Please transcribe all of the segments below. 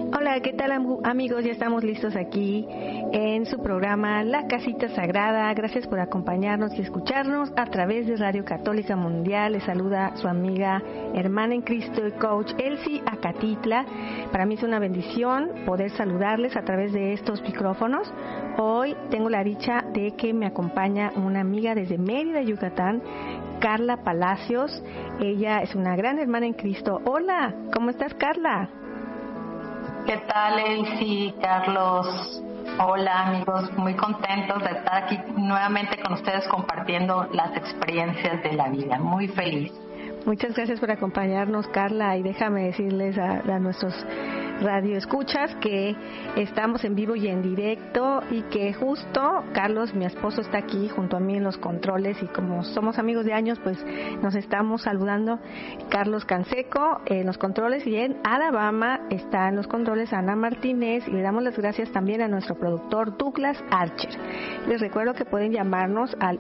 Hola, ¿qué tal amigos? Ya estamos listos aquí en su programa La Casita Sagrada. Gracias por acompañarnos y escucharnos a través de Radio Católica Mundial. Les saluda su amiga, hermana en Cristo y coach Elsie Acatitla. Para mí es una bendición poder saludarles a través de estos micrófonos. Hoy tengo la dicha de que me acompaña una amiga desde Mérida, Yucatán, Carla Palacios. Ella es una gran hermana en Cristo. Hola, ¿cómo estás, Carla? ¿Qué tal, Elsie, Carlos? Hola, amigos, muy contentos de estar aquí nuevamente con ustedes compartiendo las experiencias de la vida. Muy feliz. Muchas gracias por acompañarnos, Carla, y déjame decirles a nuestros radioescuchas que estamos en vivo y en directo y que justo Carlos, mi esposo, está aquí junto a mí en los controles y como somos amigos de años, pues nos estamos saludando. Carlos Canseco en los controles y en Alabama está en los controles Ana Martínez, y le damos las gracias también a nuestro productor Douglas Archer. Les recuerdo que pueden llamarnos al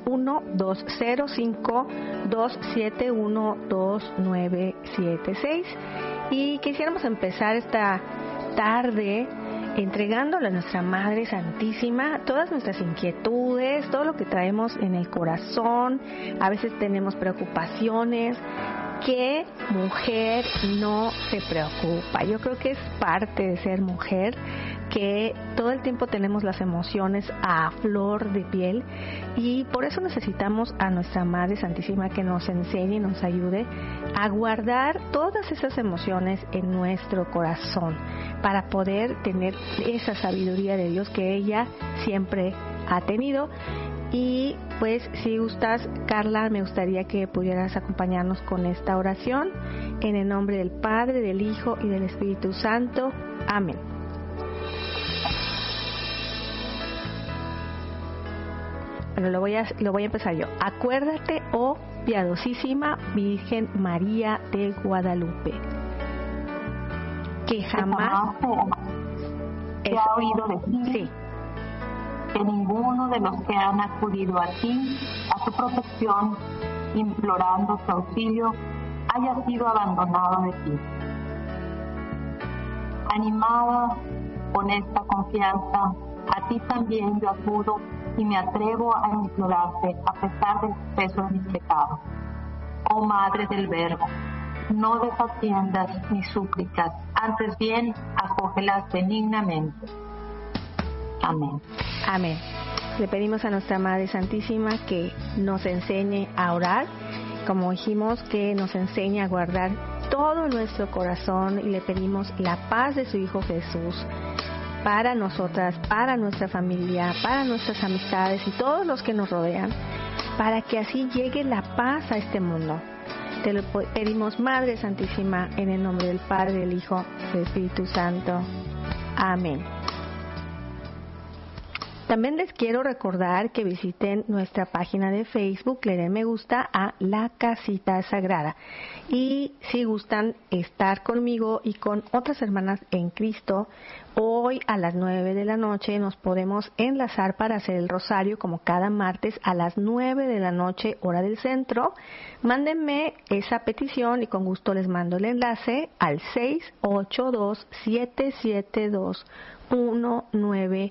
1-205-271-2976 y quisiéramos empezar esta tarde entregándole a nuestra Madre Santísima todas nuestras inquietudes, todo lo que traemos en el corazón. A veces tenemos preocupaciones. ¿Qué mujer no se preocupa? Yo creo que es parte de ser mujer, que todo el tiempo tenemos las emociones a flor de piel, y por eso necesitamos a nuestra Madre Santísima que nos enseñe y nos ayude a guardar todas esas emociones en nuestro corazón para poder tener esa sabiduría de Dios que ella siempre ha tenido. Y pues si gustas, Carla, me gustaría que pudieras acompañarnos con esta oración en el nombre del Padre, del Hijo y del Espíritu Santo. Amén. Bueno, lo voy a empezar yo. Acuérdate, oh piadosísima Virgen María de Guadalupe, que jamás se ha oído decir sí, que ninguno de los que han acudido a ti, a tu protección, implorando tu auxilio, haya sido abandonado de ti. Animada con esta confianza, a ti también yo acudo y me atrevo a implorarte a pesar del peso de mis pecados. Oh Madre del Verbo, no desatiendas mis súplicas, antes bien acógelas benignamente. Amén. Amén. Le pedimos a nuestra Madre Santísima que nos enseñe a orar, como dijimos, que nos enseñe a guardar todo nuestro corazón, y le pedimos la paz de su Hijo Jesús para nosotras, para nuestra familia, para nuestras amistades y todos los que nos rodean, para que así llegue la paz a este mundo. Te lo pedimos, Madre Santísima, en el nombre del Padre, del Hijo y del Espíritu Santo. Amén. También les quiero recordar que visiten nuestra página de Facebook, le den me gusta a La Casita Sagrada. Y si gustan estar conmigo y con otras hermanas en Cristo, hoy a las 9 de la noche nos podemos enlazar para hacer el rosario como cada martes a las 9 de la noche, hora del centro. Mándenme esa petición y con gusto les mando el enlace al 682-772-1958.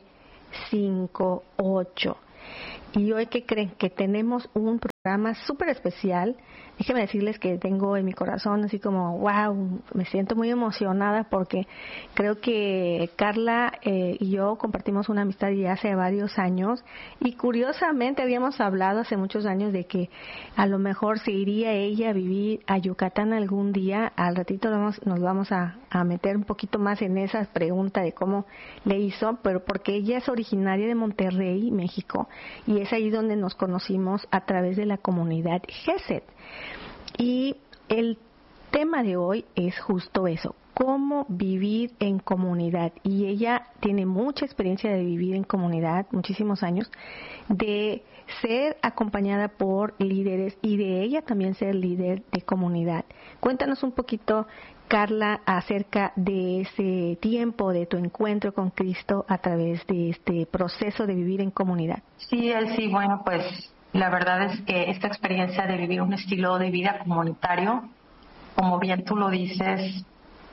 Y hoy, ¿qué creen? Que tenemos un programa súper especial. Déjenme decirles que tengo en mi corazón así como, wow, me siento muy emocionada porque creo que Carla y yo compartimos una amistad ya hace varios años, y curiosamente habíamos hablado hace muchos años de que a lo mejor se iría ella a vivir a Yucatán algún día. Al ratito nos vamos a meter un poquito más en esa pregunta de cómo le hizo, pero porque ella es originaria de Monterrey, México, y es ahí donde nos conocimos a través de la comunidad GESED. Y el tema de hoy es justo eso, cómo vivir en comunidad. Y ella tiene mucha experiencia de vivir en comunidad, muchísimos años, de ser acompañada por líderes y de ella también ser líder de comunidad. Cuéntanos un poquito, Carla, acerca de ese tiempo, de tu encuentro con Cristo a través de este proceso de vivir en comunidad. Sí, Elsie, bueno, pues la verdad es que esta experiencia de vivir un estilo de vida comunitario, como bien tú lo dices,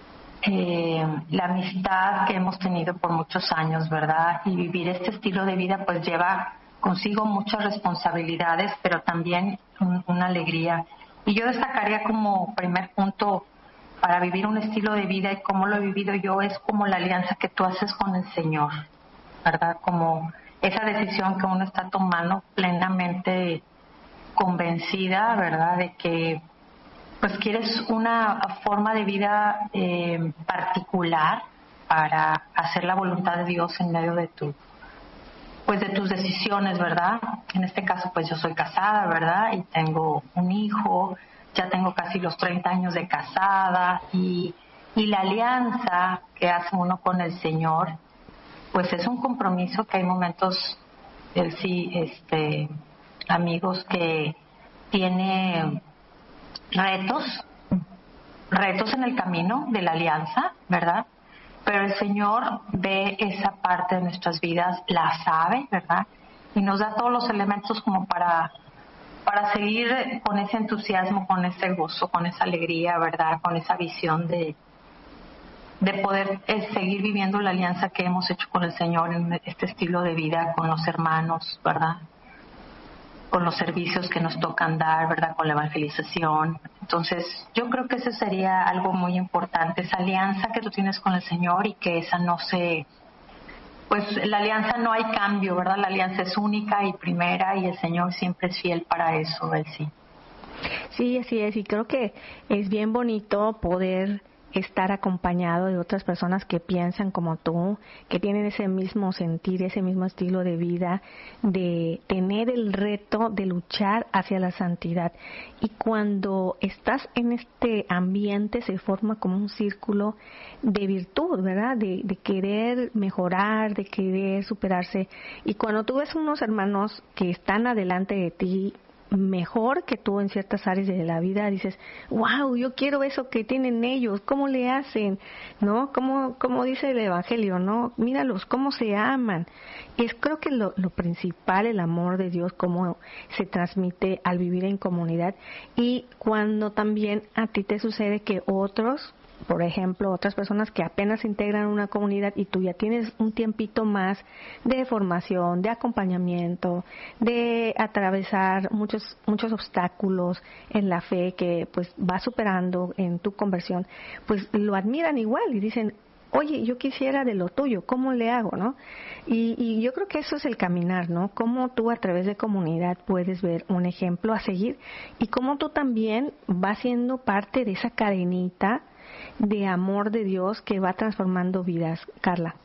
la amistad que hemos tenido por muchos años, ¿verdad? Y vivir este estilo de vida pues lleva consigo muchas responsabilidades, pero también una alegría. Y yo destacaría como primer punto para vivir un estilo de vida y cómo lo he vivido yo es como la alianza que tú haces con el Señor, ¿verdad? Como esa decisión que uno está tomando plenamente convencida, ¿verdad? De que pues quieres una forma de vida particular para hacer la voluntad de Dios en medio de de tus decisiones, ¿verdad? En este caso, pues yo soy casada, ¿verdad? Y tengo un hijo, ya tengo casi los 30 años de casada y la alianza que hace uno con el Señor, pues es un compromiso que hay momentos, amigos, que tiene retos en el camino de la alianza, ¿verdad? Pero el Señor ve esa parte de nuestras vidas, la sabe, ¿verdad? Y nos da todos los elementos como para seguir con ese entusiasmo, con ese gozo, con esa alegría, ¿verdad? Con esa visión de poder seguir viviendo la alianza que hemos hecho con el Señor en este estilo de vida, con los hermanos, ¿verdad? Con los servicios que nos tocan dar, ¿verdad? Con la evangelización. Entonces, yo creo que ese sería algo muy importante, esa alianza que tú tienes con el Señor y que esa pues la alianza no hay cambio, ¿verdad? La alianza es única y primera y el Señor siempre es fiel para eso, Él sí. Sí, así es, y creo que es bien bonito poder estar acompañado de otras personas que piensan como tú, que tienen ese mismo sentir, ese mismo estilo de vida, de tener el reto de luchar hacia la santidad. Y cuando estás en este ambiente se forma como un círculo de virtud, ¿verdad? De querer mejorar, de querer superarse. Y cuando tú ves unos hermanos que están adelante de ti, mejor que tú en ciertas áreas de la vida, dices, wow, yo quiero eso que tienen ellos, ¿cómo le hacen? ¿No? ¿Cómo dice el Evangelio? ¿No? Míralos, cómo se aman. Creo que lo principal, el amor de Dios, cómo se transmite al vivir en comunidad, y cuando también a ti te sucede que otros, por ejemplo, otras personas que apenas se integran a una comunidad y tú ya tienes un tiempito más de formación, de acompañamiento, de atravesar muchos obstáculos en la fe que pues vas superando en tu conversión, pues lo admiran igual y dicen, oye, yo quisiera de lo tuyo, ¿cómo le hago, no? Y yo creo que eso es el caminar, ¿no? Cómo tú a través de comunidad puedes ver un ejemplo a seguir y cómo tú también vas siendo parte de esa cadenita de amor de Dios que va transformando vidas, Carla.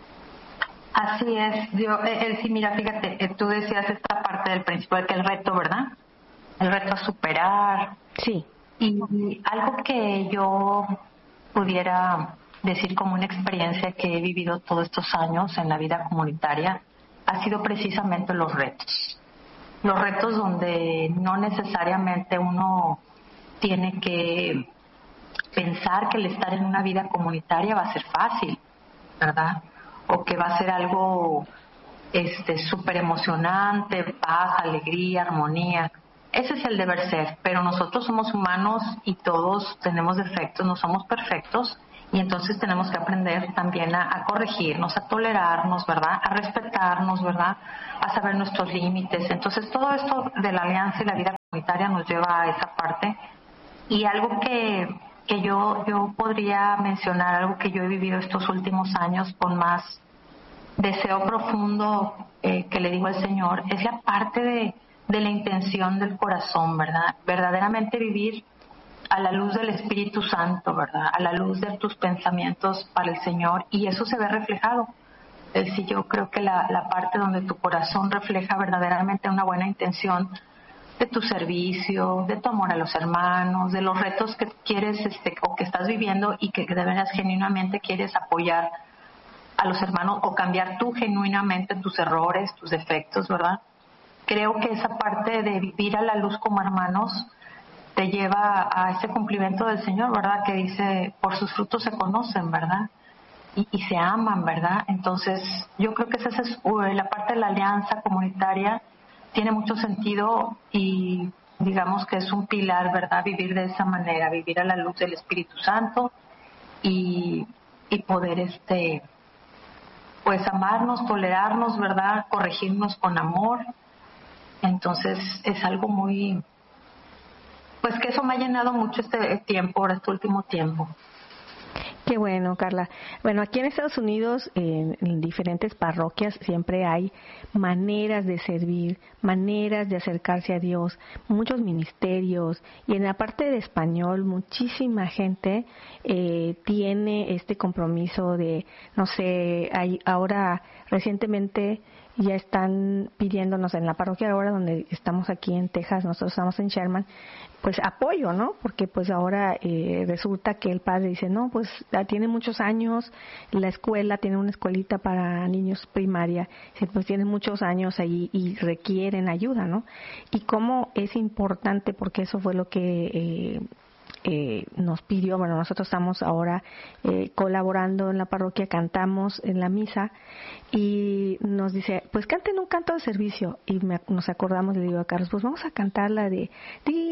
Así es, sí, mira, fíjate, tú decías esta parte del principio de que el reto, ¿verdad? El reto a superar. Sí. Y algo que yo pudiera decir como una experiencia que he vivido todos estos años en la vida comunitaria ha sido precisamente los retos. Los retos donde no necesariamente uno tiene que pensar que el estar en una vida comunitaria va a ser fácil, ¿verdad? O que va a ser algo súper emocionante, paz, alegría, armonía. Ese es el deber ser, pero nosotros somos humanos y todos tenemos defectos, no somos perfectos, y entonces tenemos que aprender también a corregirnos, a tolerarnos, ¿verdad? A respetarnos, ¿verdad? A saber nuestros límites. Entonces todo esto de la alianza y la vida comunitaria nos lleva a esa parte. Y algo que yo podría mencionar, algo que yo he vivido estos últimos años con más deseo profundo que le digo al Señor, es la parte de la intención del corazón, ¿verdad? Verdaderamente vivir a la luz del Espíritu Santo, ¿verdad? A la luz de tus pensamientos para el Señor, y eso se ve reflejado. Es decir, yo creo que la parte donde tu corazón refleja verdaderamente una buena intención de tu servicio, de tu amor a los hermanos, de los retos que quieres o que estás viviendo y que de veras genuinamente quieres apoyar a los hermanos o cambiar tú genuinamente tus errores, tus defectos, ¿verdad? Creo que esa parte de vivir a la luz como hermanos te lleva a ese cumplimiento del Señor, ¿verdad? Que dice, por sus frutos se conocen, ¿verdad? Y se aman, ¿verdad? Entonces, yo creo que esa es la parte de la alianza comunitaria, tiene mucho sentido y digamos que es un pilar, ¿verdad? Vivir de esa manera, vivir a la luz del Espíritu Santo y poder pues amarnos, tolerarnos, ¿verdad? Corregirnos con amor. Entonces es algo muy, pues que eso me ha llenado mucho este último tiempo. Qué bueno, Carla. Bueno, aquí en Estados Unidos, en diferentes parroquias, siempre hay maneras de servir, maneras de acercarse a Dios, muchos ministerios, y en la parte de español, muchísima gente tiene este compromiso de, no sé, ahora recientemente ya están pidiéndonos en la parroquia ahora donde estamos aquí en Texas, nosotros estamos en Sherman, pues apoyo, ¿no? Porque pues ahora resulta que el padre dice, no, pues tiene muchos años, la escuela tiene una escuelita para niños primaria, pues tiene muchos años ahí y requieren ayuda, ¿no? Y cómo es importante, porque eso fue lo que nos pidió, bueno, nosotros estamos ahora colaborando en la parroquia, cantamos en la misa y nos dice, pues canten un canto de servicio, y nos acordamos, le digo a Carlos, pues vamos a cantar la de